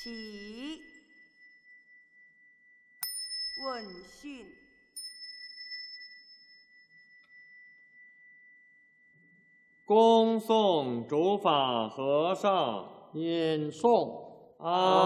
起。问讯。 恭送主法和尚。 引送。 阿